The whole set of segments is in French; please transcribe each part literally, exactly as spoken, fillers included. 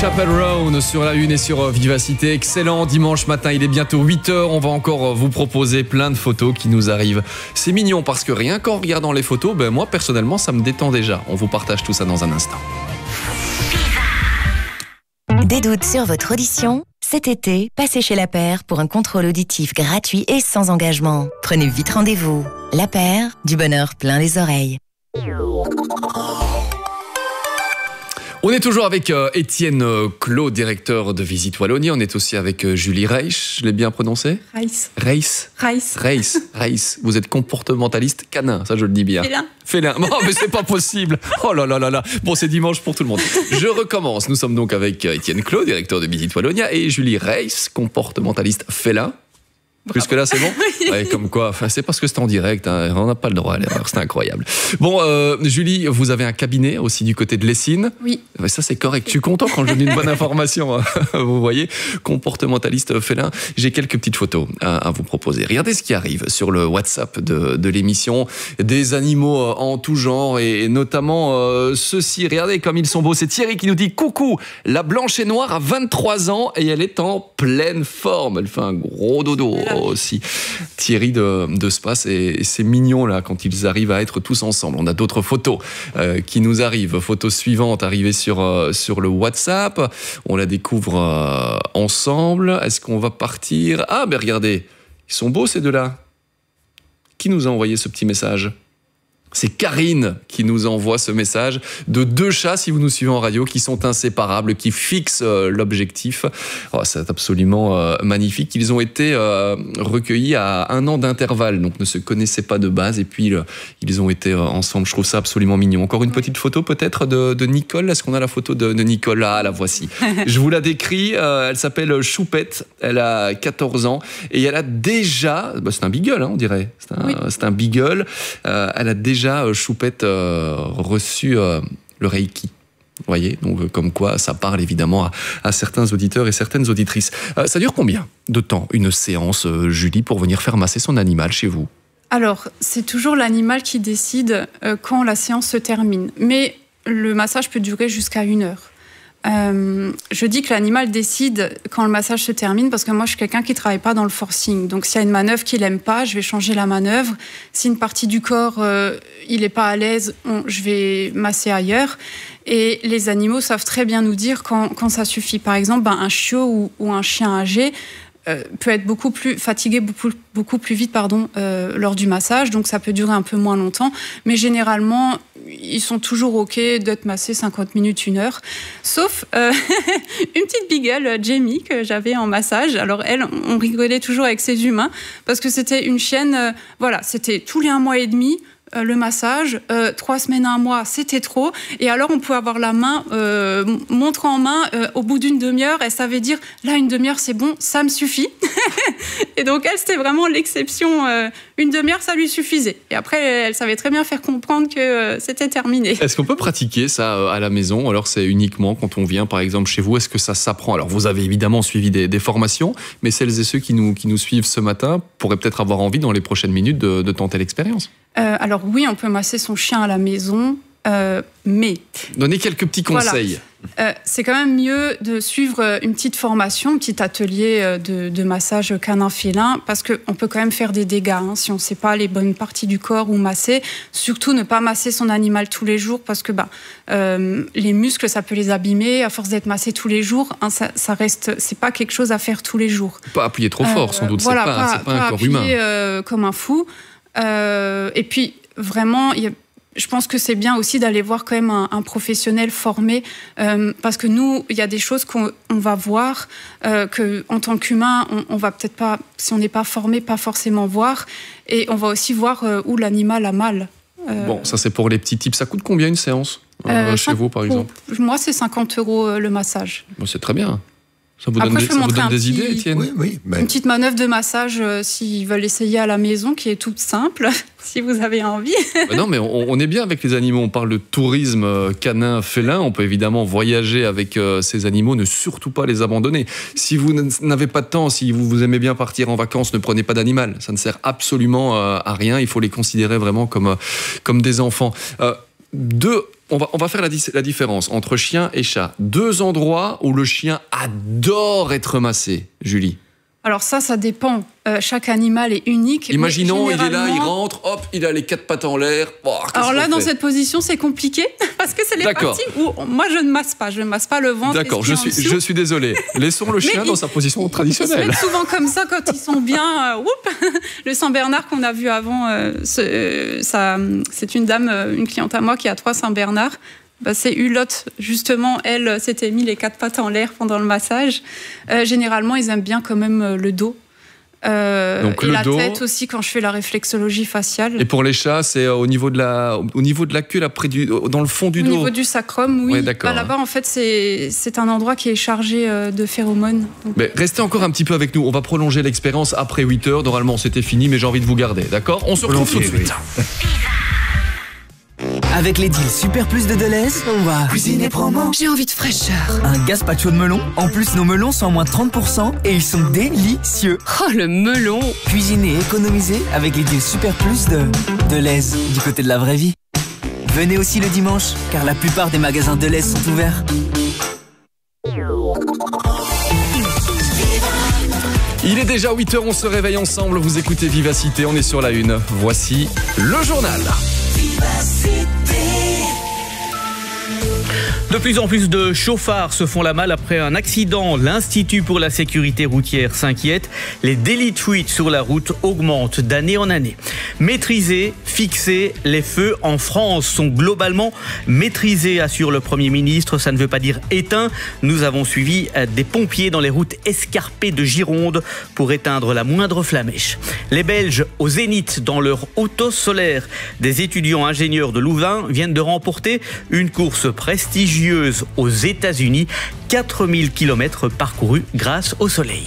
Chapel Roan sur la une et sur Vivacité. Excellent dimanche matin, il est bientôt huit heures. On va encore vous proposer plein de photos qui nous arrivent. C'est mignon parce que rien qu'en regardant les photos, ben moi personnellement ça me détend déjà. On vous partage tout ça dans un instant. Des doutes sur votre audition? Cet été, passez chez La Paire pour un contrôle auditif gratuit et sans engagement. Prenez vite rendez-vous. La Paire, du bonheur plein les oreilles. On est toujours avec euh, Étienne euh, Clos, directeur de Visite Wallonie. On est aussi avec euh, Julie Reich. Je l'ai bien prononcé? Reich. Reich. Reich. Reich. Reich. Vous êtes comportementaliste canin, ça je le dis bien. Félin. Félin. Non, mais c'est pas possible. Oh là là là là. Bon, c'est dimanche pour tout le monde. Je recommence. Nous sommes donc avec euh, Étienne Clos, directeur de Visite Wallonia, et Julie Reich, comportementaliste félin. Jusque là c'est bon. Ouais, comme quoi, enfin, c'est parce que c'est en direct, hein, on n'a pas le droit à l'erreur, c'est incroyable. Bon, euh, Julie, vous avez un cabinet aussi du côté de Lessines. Oui. Ouais, ça c'est correct, je suis content quand je donne une bonne information, hein. Vous voyez, comportementaliste félin. J'ai quelques petites photos à, à vous proposer. Regardez ce qui arrive sur le WhatsApp de, de l'émission, des animaux en tout genre et notamment euh, ceux-ci. Regardez comme ils sont beaux. C'est Thierry qui nous dit coucou, la blanche et noire a vingt-trois ans et elle est en pleine forme. Elle fait un gros dodo aussi. Thierry de, de Spa, et c'est mignon là quand ils arrivent à être tous ensemble. On a d'autres photos euh, qui nous arrivent. Photo suivante arrivée sur, euh, sur le WhatsApp. On la découvre euh, ensemble. Est-ce qu'on va partir? Ah, ben regardez, ils sont beaux ces deux-là. Qui nous a envoyé ce petit message? C'est Karine qui nous envoie ce message de deux chats, si vous nous suivez en radio, qui sont inséparables, qui fixent euh, l'objectif. Oh, c'est absolument euh, magnifique. Ils ont été euh, recueillis à un an d'intervalle, donc ne se connaissaient pas de base. Et puis, euh, ils ont été euh, ensemble. Je trouve ça absolument mignon. Encore une petite photo peut-être de, de Nicole. Est-ce qu'on a la photo de, de Nicole? Ah, la voici. Je vous la décris. Euh, elle s'appelle Choupette. Elle a quatorze ans. Et elle a déjà... Bah, c'est un beagle, hein, on dirait. C'est un, oui. c'est un beagle. Euh, elle a déjà... Déjà, Choupette euh, reçu euh, le Reiki. Vous voyez, donc euh, comme quoi ça parle évidemment à, à certains auditeurs et certaines auditrices. Euh, ça dure combien de temps une séance, euh, Julie, pour venir faire masser son animal chez vous? Alors, c'est toujours l'animal qui décide euh, quand la séance se termine. Mais le massage peut durer jusqu'à une heure. Euh, je dis que l'animal décide quand le massage se termine parce que moi je suis quelqu'un qui travaille pas dans le forcing, donc s'il y a une manœuvre qu'il aime pas, je vais changer la manœuvre. Si une partie du corps euh, il est pas à l'aise, on, je vais masser ailleurs. Et les animaux savent très bien nous dire quand, quand ça suffit. Par exemple, ben, un chiot ou, ou un chien âgé Euh, peut être beaucoup plus fatigué, beaucoup, beaucoup plus vite pardon, euh, lors du massage, donc ça peut durer un peu moins longtemps, mais généralement ils sont toujours ok d'être massés cinquante minutes, une heure, sauf euh, une petite beagle, Jamie, que j'avais en massage. Alors elle, on rigolait toujours avec ses humains, parce que c'était une chienne, euh, voilà, c'était tous les un mois et demi, Euh, le massage, euh, trois semaines à un mois, c'était trop. Et alors, on pouvait avoir la main, euh, montre en main, euh, au bout d'une demi-heure, elle savait dire, là, une demi-heure, c'est bon, ça me suffit. Et donc, elle, c'était vraiment l'exception. Euh, une demi-heure, ça lui suffisait. Et après, elle savait très bien faire comprendre que euh, c'était terminé. Est-ce qu'on peut pratiquer ça euh, à la maison? Alors, c'est uniquement quand on vient, par exemple, chez vous. Est-ce que ça s'apprend? Alors, vous avez évidemment suivi des, des formations, mais celles et ceux qui nous, qui nous suivent ce matin pourraient peut-être avoir envie, dans les prochaines minutes, de, de tenter l'expérience. Euh, alors oui, on peut masser son chien à la maison, euh, mais... Donnez quelques petits conseils. Voilà. Euh, c'est quand même mieux de suivre une petite formation, un petit atelier de, de massage canin-félin, parce qu'on peut quand même faire des dégâts hein, si on ne sait pas les bonnes parties du corps où masser. Surtout ne pas masser son animal tous les jours, parce que bah, euh, les muscles, ça peut les abîmer. À force d'être massé tous les jours, hein, ça, ça reste, c'est pas quelque chose à faire tous les jours. Pas appuyer trop fort, euh, sans doute. Voilà, c'est pas, pas, c'est pas, pas un corps appuyer, humain. Euh, comme un fou. Euh, et puis, vraiment, y a, je pense que c'est bien aussi d'aller voir quand même un, un professionnel formé, euh, parce que nous, il y a des choses qu'on on va voir, euh, qu'en tant qu'humain, on, on va peut-être pas, si on n'est pas formé, pas forcément voir. Et on va aussi voir euh, où l'animal a mal. Euh, bon, ça c'est pour les petits tips. Ça coûte combien une séance euh, euh, chez vous, par exemple? Moi, c'est cinquante euros euh, le massage. Bon, c'est très bien. Ça vous donne Après, des, ça vous donne des idées, Étienne? Oui, oui. Ben... Une petite manœuvre de massage, euh, s'ils veulent essayer à la maison, qui est toute simple, si vous avez envie. Ben non, mais on, on est bien avec les animaux. On parle de tourisme canin, félin. On peut évidemment voyager avec euh, ces animaux. Ne surtout pas les abandonner. Si vous n'avez pas de temps, si vous, vous aimez bien partir en vacances, ne prenez pas d'animal. Ça ne sert absolument euh, à rien. Il faut les considérer vraiment comme, euh, comme des enfants. Euh, deux on va, on va faire la, la différence entre chien et chat. Deux endroits où le chien adore être massé, Julie. Alors ça, ça dépend. Euh, chaque animal est unique. Imaginons, généralement... il est là, il rentre, hop, il a les quatre pattes en l'air. Oh, Alors là, dans cette position, c'est compliqué parce que c'est les D'accord. parties où moi, je ne masse pas. Je ne masse pas le ventre. D'accord, je suis, je suis désolé. Laissons le chien dans il, sa position traditionnelle. Ils se mettent souvent comme ça quand ils sont bien. Euh, whoop, le Saint-Bernard qu'on a vu avant, euh, ce, ça, c'est une dame, une cliente à moi qui a trois Saint-Bernard. Bah, c'est Hulotte, justement, elle s'était mis les quatre pattes en l'air pendant le massage. Euh, généralement, ils aiment bien quand même euh, le dos. Euh, Donc, et le la dos. tête aussi quand je fais la réflexologie faciale. Et pour les chats, c'est au niveau de la, au niveau de la queue, là, près du, dans le fond du au dos. Au niveau du sacrum, oui. Ouais, d'accord. Bah, là-bas, en fait, c'est, c'est un endroit qui est chargé euh, de phéromones. Donc... Mais restez encore un petit peu avec nous. On va prolonger l'expérience après huit heures. Normalement, c'était fini, mais j'ai envie de vous garder. D'accord ? On se retrouve tout de suite. Avec les deals Super Plus de Deleuze, on va cuisiner promo. J'ai envie de fraîcheur. Un gazpacho de melon. En plus, nos melons sont à moins de trente pour cent et ils sont délicieux. Oh, le melon. Cuisiner et économiser avec les deals Super Plus de Deleuze, du côté de la vraie vie. Venez aussi le dimanche, car la plupart des magasins Deleuze sont ouverts. Il est déjà huit heures, on se réveille ensemble. Vous écoutez Vivacité, on est sur la une. Voici le journal. De plus en plus de chauffards se font la malle après un accident. L'Institut pour la sécurité routière s'inquiète. Les délits de fuite sur la route augmentent d'année en année. Maîtriser, fixer, les feux en France sont globalement maîtrisés, assure le Premier ministre. Ça ne veut pas dire éteints. Nous avons suivi des pompiers dans les routes escarpées de Gironde pour éteindre la moindre flamèche. Les Belges au zénith dans leur auto solaire. Des étudiants ingénieurs de Louvain viennent de remporter une course prestigieuse aux États-Unis, quatre mille kilomètres parcourus grâce au soleil.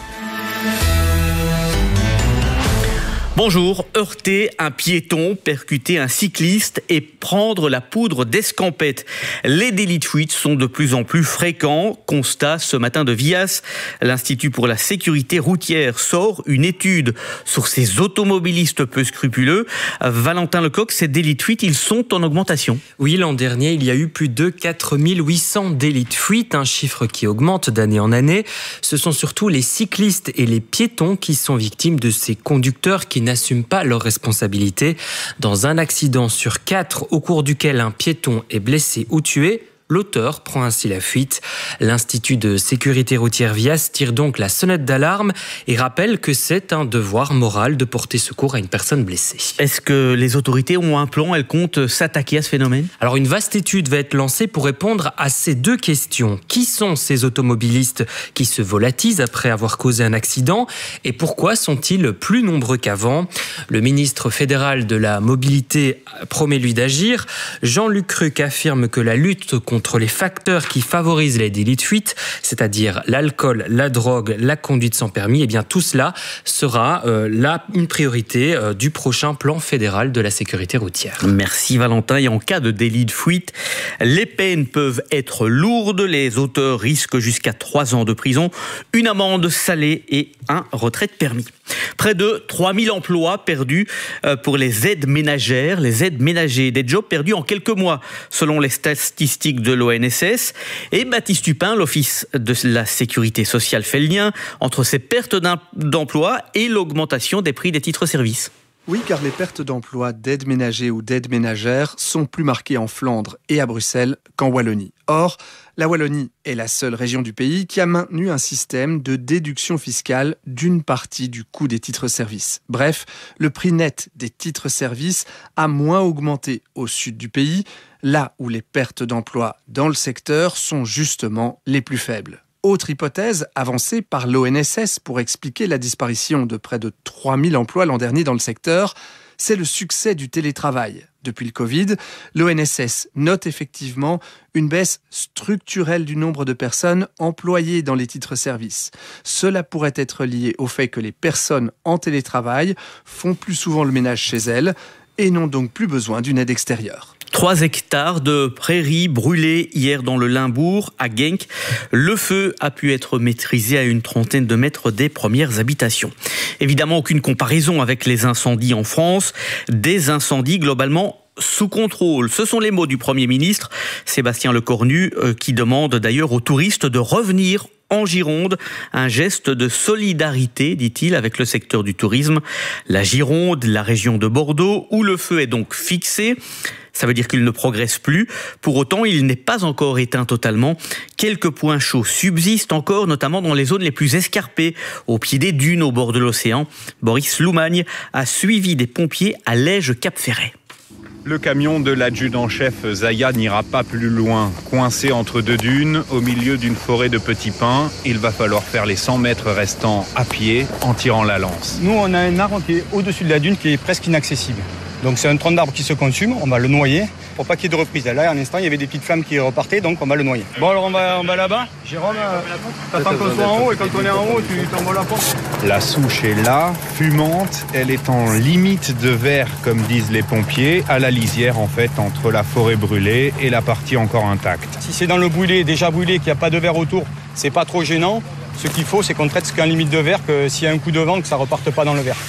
Bonjour, heurter un piéton, percuter un cycliste et prendre la poudre d'escampette. Les délits de fuite sont de plus en plus fréquents. Constat ce matin de Vias. L'Institut pour la sécurité routière sort une étude sur ces automobilistes peu scrupuleux. Valentin Lecoq, ces délits de fuite, ils sont en augmentation. Oui, l'an dernier, il y a eu plus de quatre mille huit cents délits de fuite, un chiffre qui augmente d'année en année. Ce sont surtout les cyclistes et les piétons qui sont victimes de ces conducteurs qui n'assument pas leurs responsabilités. Dans un accident sur quatre au cours duquel un piéton est blessé ou tué, l'auteur prend ainsi la fuite. L'Institut de sécurité routière Vias tire donc la sonnette d'alarme et rappelle que c'est un devoir moral de porter secours à une personne blessée. Est-ce que les autorités ont un plan? Elles comptent s'attaquer à ce phénomène? Alors une vaste étude va être lancée pour répondre à ces deux questions. Qui sont ces automobilistes qui se volatilisent après avoir causé un accident et pourquoi sont-ils plus nombreux qu'avant? Le ministre fédéral de la mobilité promet lui d'agir. Jean-Luc Cruc affirme que la lutte contre contre les facteurs qui favorisent les délits de fuite, c'est-à-dire l'alcool, la drogue, la conduite sans permis, et bien tout cela sera euh, là une priorité euh, du prochain plan fédéral de la sécurité routière. Merci Valentin. Et en cas de délit de fuite, les peines peuvent être lourdes. Les auteurs risquent jusqu'à trois ans de prison, une amende salée et un retrait de permis. Près de trois mille emplois perdus pour les aides ménagères, les aides ménagers, des jobs perdus en quelques mois, selon les statistiques de l'O N S S. Et Baptiste Tupin, l'Office de la sécurité sociale, fait le lien entre ces pertes d'emploi et l'augmentation des prix des titres-services. Oui, car les pertes d'emploi d'aides ménagers ou d'aides ménagères sont plus marquées en Flandre et à Bruxelles qu'en Wallonie. Or, la Wallonie est la seule région du pays qui a maintenu un système de déduction fiscale d'une partie du coût des titres-services. Bref, le prix net des titres-services a moins augmenté au sud du pays, là où les pertes d'emploi dans le secteur sont justement les plus faibles. Autre hypothèse avancée par l'O N S S pour expliquer la disparition de près de trois mille emplois l'an dernier dans le secteur, c'est le succès du télétravail. Depuis le Covid, l'O N S S note effectivement une baisse structurelle du nombre de personnes employées dans les titres-services. Cela pourrait être lié au fait que les personnes en télétravail font plus souvent le ménage chez elles et n'ont donc plus besoin d'une aide extérieure. Trois hectares de prairies brûlées hier dans le Limbourg, à Genk. Le feu a pu être maîtrisé à une trentaine de mètres des premières habitations. Évidemment, aucune comparaison avec les incendies en France. Des incendies globalement sous contrôle. Ce sont les mots du Premier ministre Sébastien Lecornu euh, qui demande d'ailleurs aux touristes de revenir en Gironde, un geste de solidarité, dit-il, avec le secteur du tourisme. La Gironde, la région de Bordeaux, où le feu est donc fixé. Ça veut dire qu'il ne progresse plus. Pour autant, il n'est pas encore éteint totalement. Quelques points chauds subsistent encore, notamment dans les zones les plus escarpées, au pied des dunes, au bord de l'océan. Boris Loumagne a suivi des pompiers à Lège-Cap-Ferret. Le camion de l'adjudant-chef Zaya n'ira pas plus loin. Coincé entre deux dunes, au milieu d'une forêt de petits pins, il va falloir faire les cent mètres restants à pied en tirant la lance. Nous, on a un arbre qui est au-dessus de la dune qui est presque inaccessible. Donc c'est un tronc d'arbre qui se consume, on va le noyer pour pas qu'il y ait de reprise. Là, à l'instant, il y avait des petites flammes qui repartaient, donc on va le noyer. Bon, alors on va, on va là-bas. Jérôme, euh, t'attends qu'on soit en haut et quand on est en haut, tu t'envoies la porte. La souche est là, fumante. Elle est en limite de verre, comme disent les pompiers, à la lisière en fait entre la forêt brûlée et la partie encore intacte. Si c'est dans le brûlé, déjà brûlé, qu'il n'y a pas de verre autour, c'est pas trop gênant. Ce qu'il faut, c'est qu'on traite ce qu'en limite de verre, que s'il y a un coup de vent, que ça reparte pas dans le verre.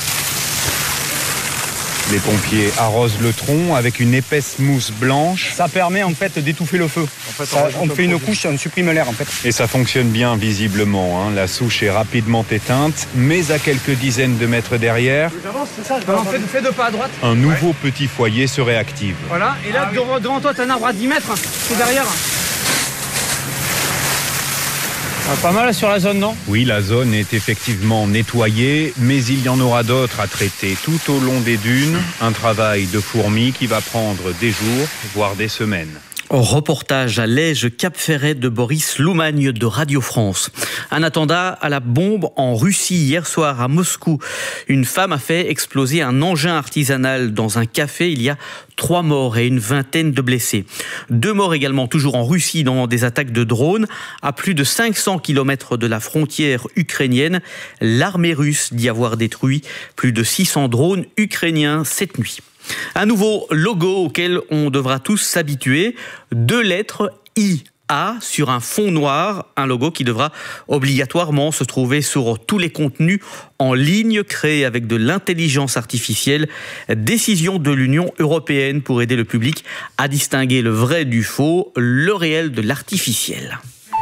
Les pompiers arrosent le tronc avec une épaisse mousse blanche. Ça permet en fait d'étouffer le feu. En fait, ça, on, on fait une couche, on supprime l'air en fait. Et ça fonctionne bien visiblement. Hein. La souche est rapidement éteinte, mais à quelques dizaines de mètres derrière, c'est ça, je fais, fais deux pas à droite. Un nouveau ouais. petit foyer se réactive. Voilà, et là ah, devant, oui. devant toi, tu as un arbre à dix mètres, c'est derrière. Ah, pas mal sur la zone, non? Oui, la zone est effectivement nettoyée, mais il y en aura d'autres à traiter tout au long des dunes. Un travail de fourmi qui va prendre des jours, voire des semaines. Au reportage à Lège-Cap-Ferret de Boris Loumagne de Radio France. Un attentat à la bombe en Russie hier soir à Moscou. Une femme a fait exploser un engin artisanal dans un café. Il y a trois morts et une vingtaine de blessés. Deux morts également toujours en Russie dans des attaques de drones. À plus de cinq cents kilomètres de la frontière ukrainienne, l'armée russe dit avoir détruit plus de six cents drones ukrainiens cette nuit. Un nouveau logo auquel on devra tous s'habituer. Deux lettres I A sur un fond noir. Un logo qui devra obligatoirement se trouver sur tous les contenus en ligne créés avec de l'intelligence artificielle. Décision de l'Union européenne pour aider le public à distinguer le vrai du faux, le réel de l'artificiel.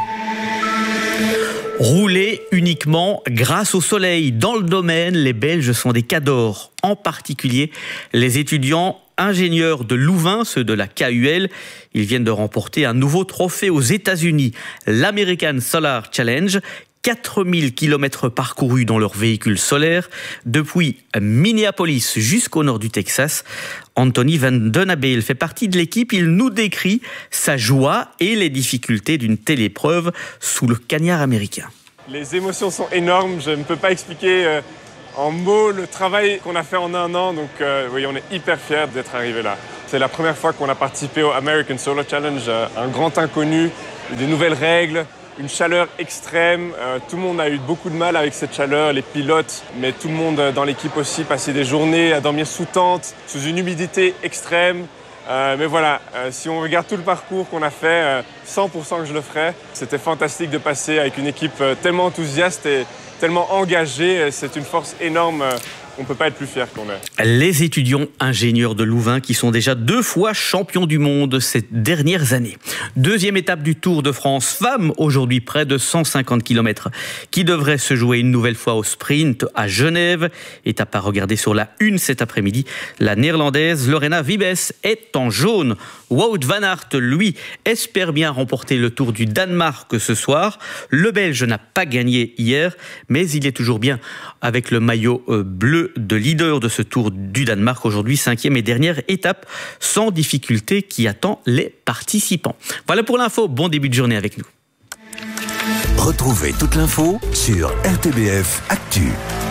Rouler uniquement grâce au soleil. Dans le domaine, les Belges sont des cadors. En particulier, les étudiants ingénieurs de Louvain, ceux de la K U L. Ils viennent de remporter un nouveau trophée aux États-Unis, l'American Solar Challenge. quatre mille kilomètres parcourus dans leur véhicule solaire, depuis Minneapolis jusqu'au nord du Texas. Anthony Van Den Abel fait partie de l'équipe. Il nous décrit sa joie et les difficultés d'une telle épreuve sous le cagnard américain. Les émotions sont énormes. Je ne peux pas expliquer euh, en mots le travail qu'on a fait en un an. Donc euh, oui, on est hyper fiers d'être arrivé là. C'est la première fois qu'on a participé au American Solar Challenge. Euh, un grand inconnu, des nouvelles règles. Une chaleur extrême, euh, tout le monde a eu beaucoup de mal avec cette chaleur, les pilotes, mais tout le monde dans l'équipe aussi passait des journées à dormir sous tente, sous une humidité extrême. Euh, mais voilà, euh, si on regarde tout le parcours qu'on a fait, euh, cent pour cent que je le ferai. C'était fantastique de passer avec une équipe euh, tellement enthousiaste et tellement engagée. C'est une force énorme. Euh, On ne peut pas être plus fier qu'on est. Les étudiants ingénieurs de Louvain qui sont déjà deux fois champions du monde ces dernières années. Deuxième étape du Tour de France. Femmes, aujourd'hui près de cent cinquante kilomètres, qui devrait se jouer une nouvelle fois au sprint à Genève. Étape à regarder sur la une cet après-midi. La néerlandaise Lorena Wiebes est en jaune. Wout van Aert, lui, espère bien remporter le Tour du Danemark ce soir. Le Belge n'a pas gagné hier, mais il est toujours bien avec le maillot bleu de leader de ce Tour du Danemark. Aujourd'hui, cinquième et dernière étape sans difficulté qui attend les participants. Voilà pour l'info. Bon début de journée avec nous. Retrouvez toute l'info sur R T B F Actu.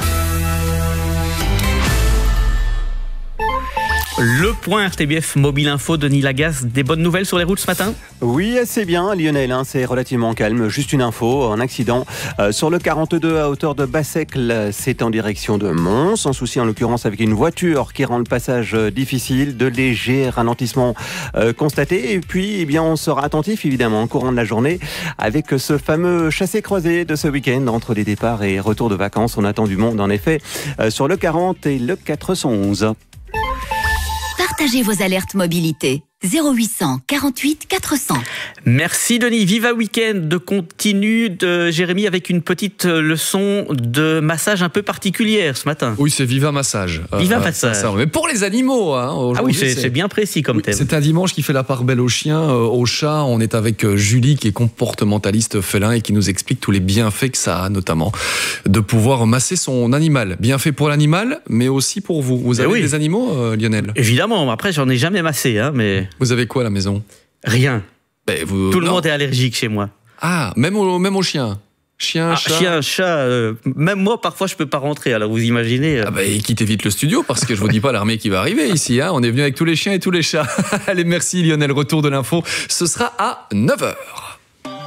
Le point R T B F Mobile Info, Denis Lagasse, des bonnes nouvelles sur les routes ce matin? Oui, assez bien Lionel, hein, c'est relativement calme. Juste une info, un accident euh, sur le quarante-deux à hauteur de Bassecle, c'est en direction de Mons. Sans souci en l'occurrence avec une voiture qui rend le passage difficile, de légers ralentissements euh, constatés. Et puis eh bien, on sera attentif évidemment au courant de la journée avec ce fameux chassé-croisé de ce week-end entre les départs et retours de vacances. On attend du monde en effet euh, sur le quarante et le quatre cent onze. Partagez vos alertes mobilité. zéro huit cent quarante-huit quatre cents. Merci Denis. Viva Weekend continue de Jérémy avec une petite leçon de massage un peu particulière ce matin. Oui, c'est Viva Massage. Viva euh, Massage. Ça, mais pour les animaux. Hein, ah oui, c'est, c'est bien précis comme oui, thème. C'est un dimanche qui fait la part belle aux chiens, euh, aux chats. On est avec euh, Julie qui est comportementaliste félin et qui nous explique tous les bienfaits que ça a, notamment de pouvoir masser son animal. Bienfaits pour l'animal, mais aussi pour vous. Vous avez oui. des animaux, euh, Lionel? Évidemment. Après, j'en ai jamais massé, hein, mais... Vous avez quoi à la maison? Rien. Ben, vous... Tout le non. monde est allergique chez moi. Ah, même aux, même aux chiens? Chien, ah, chat. Chien, chat, euh, même moi parfois je peux pas rentrer, alors vous imaginez. Euh... Ah bah, quittez vite le studio parce que je vous dis pas l'armée qui va arriver ici. Hein. On est venu avec tous les chiens et tous les chats. Allez, merci Lionel, retour de l'info. Ce sera à neuf heures.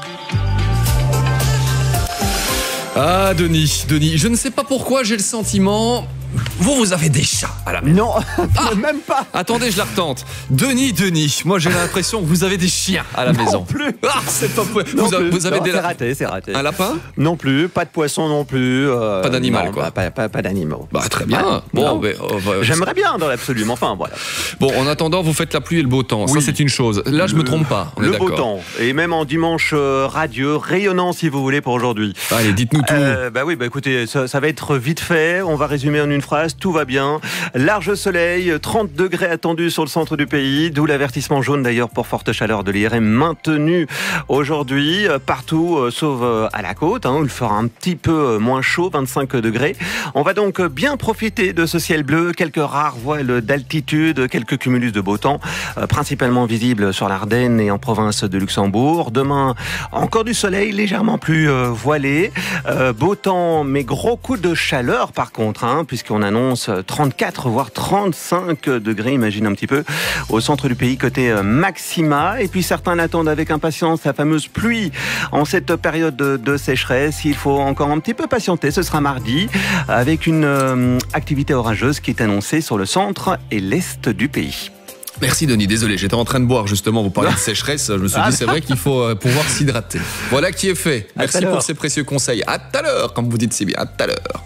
Ah, Denis, Denis, je ne sais pas pourquoi j'ai le sentiment... Vous, vous avez des chats à la maison. Non, ah, même pas. Attendez, je la retente. Denis, Denis, moi j'ai l'impression que vous avez des chiens à la non maison. Non plus. Ah, c'est pas vous, non avez, plus. vous avez non, des c'est raté, c'est raté. Un lapin? Non plus, pas de poisson non plus. Euh, pas d'animal, non, quoi. Bah, pas, pas, pas d'animaux. Bah très bien. Ah, bon, mais, oh, bah, j'aimerais bien dans l'absolu, mais enfin voilà. Bon, en attendant, vous faites la pluie et le beau temps. Oui. Ça, c'est une chose. Là, je le, me trompe pas. On le est beau d'accord. temps et même en dimanche euh, radieux, rayonnant si vous voulez pour aujourd'hui. Allez, dites-nous tout. Euh, bah oui, bah écoutez, ça, ça va être vite fait. On va résumer en une phrase. Tout va bien. Large soleil, trente degrés attendus sur le centre du pays, d'où l'avertissement jaune d'ailleurs pour forte chaleur de l'I R M maintenu aujourd'hui partout euh, sauf euh, à la côte, hein, où il fera un petit peu euh, moins chaud, vingt-cinq degrés. On va donc bien profiter de ce ciel bleu, quelques rares voiles d'altitude, quelques cumulus de beau temps, euh, principalement visibles sur l'Ardenne et en province de Luxembourg. Demain, encore du soleil légèrement plus euh, voilé, euh, beau temps mais gros coup de chaleur par contre, hein, puisqu'on annonce trente-quatre voire trente-cinq degrés, imagine un petit peu, au centre du pays côté maxima. Et puis certains l'attendent avec impatience, la fameuse pluie en cette période de, de sécheresse. Il faut encore un petit peu patienter, ce sera mardi, avec une euh, activité orageuse qui est annoncée sur le centre et l'est du pays. Merci Denis, désolé, j'étais en train de boire justement, vous parlez de sécheresse, je me suis dit c'est vrai qu'il faut pouvoir s'hydrater. Voilà qui est fait. Merci pour ces précieux conseils. À tout à l'heure, comme vous dites si bien, à tout à l'heure.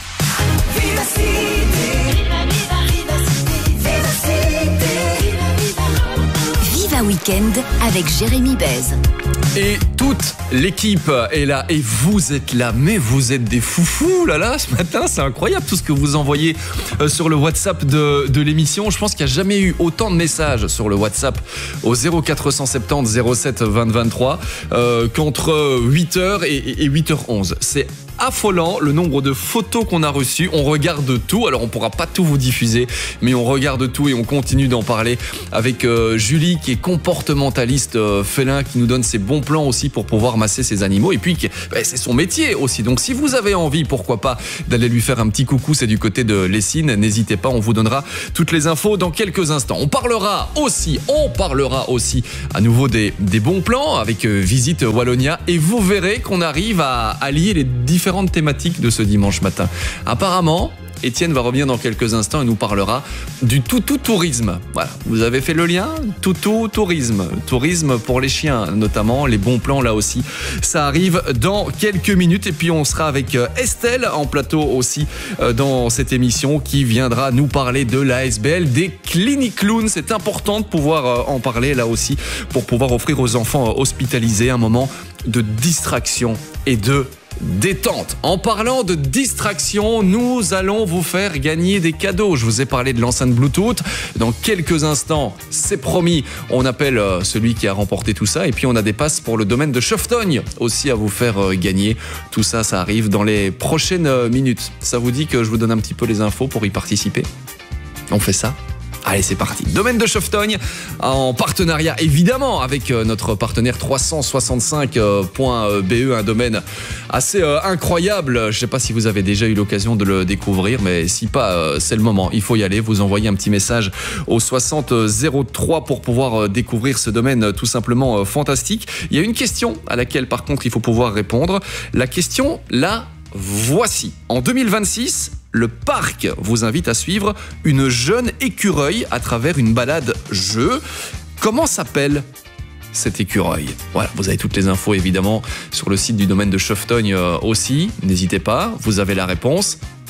Viva Weekend avec Jérémy Bèze. Et toute l'équipe est là et vous êtes là, mais vous êtes des foufous là là ce matin, c'est incroyable tout ce que vous envoyez sur le WhatsApp de, de l'émission. Je pense qu'il n'y a jamais eu autant de messages sur le WhatsApp au zéro quatre cent soixante-dix zéro sept vingt vingt-trois euh, qu'entre huit heures et, et huit heures onze. C'est affolant le nombre de photos qu'on a reçues. On regarde tout, alors on pourra pas tout vous diffuser, mais on regarde tout et on continue d'en parler avec euh, Julie qui est comportementaliste euh, félin, qui nous donne ses bons plans aussi pour pouvoir masser ses animaux et puis bah, c'est son métier aussi. Donc si vous avez envie, pourquoi pas, d'aller lui faire un petit coucou, c'est du côté de Lessines, n'hésitez pas, on vous donnera toutes les infos dans quelques instants. On parlera aussi, on parlera aussi à nouveau des, des bons plans avec euh, Visite Wallonia et vous verrez qu'on arrive à, à lier les différents thématiques de ce dimanche matin. Apparemment, Étienne va revenir dans quelques instants et nous parlera du toutou tourisme. Voilà, vous avez fait le lien? Toutou tourisme. Tourisme pour les chiens, notamment, les bons plans là aussi. Ça arrive dans quelques minutes et puis on sera avec Estelle en plateau aussi dans cette émission qui viendra nous parler de l'A S B L, des cliniques clowns. C'est important de pouvoir en parler là aussi pour pouvoir offrir aux enfants hospitalisés un moment de distraction et de détente. En parlant de distraction, nous allons vous faire gagner des cadeaux. Je vous ai parlé de l'enceinte Bluetooth. Dans quelques instants, c'est promis, on appelle celui qui a remporté tout ça. Et puis on a des passes pour le domaine de Cheftogne aussi à vous faire gagner. Tout ça, ça arrive dans les prochaines minutes. Ça vous dit que je vous donne un petit peu les infos pour y participer? On fait ça? Allez, c'est parti. Domaine de Cheftogne, en partenariat évidemment avec notre partenaire trois cent soixante-cinq point B E, un domaine assez euh, incroyable. Je ne sais pas si vous avez déjà eu l'occasion de le découvrir, mais si pas, euh, c'est le moment. Il faut y aller. Vous envoyez un petit message au soixante zéro trois pour pouvoir euh, découvrir ce domaine euh, tout simplement euh, fantastique. Il y a une question à laquelle par contre il faut pouvoir répondre. La question, là, voici. En deux mille vingt-six, le parc vous invite à suivre une jeune écureuil à travers une balade jeu. Comment s'appelle cet écureuil? Voilà, vous avez toutes les infos évidemment sur le site du domaine de Cheftogne aussi. N'hésitez pas, vous avez la réponse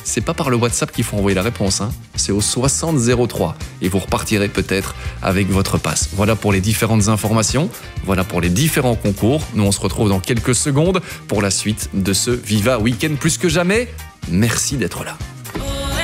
c'est pas par le WhatsApp qu'il faut envoyer la réponse, hein. C'est au soixante zéro trois et vous repartirez peut-être avec votre passe. Voilà pour les différentes informations, voilà pour les différents concours. Nous on se retrouve dans quelques secondes pour la suite de ce Viva Week-end. Plus que jamais, merci d'être là.